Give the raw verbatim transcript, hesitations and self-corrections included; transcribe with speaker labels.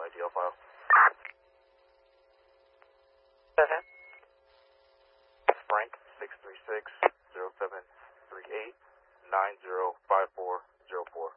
Speaker 1: I D L file.
Speaker 2: Seven.
Speaker 1: Frank, six three six, zero seven three eight, nine zero five four zero four.